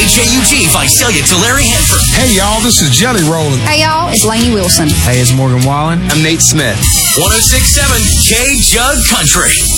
WJUG Visalia Tulare Hanford. Hey, y'all, this is Jelly Roll. Hey, y'all, it's Lainey Wilson. Hey, it's Morgan Wallen. I'm Nate Smith. 106.7 K-Jug Country.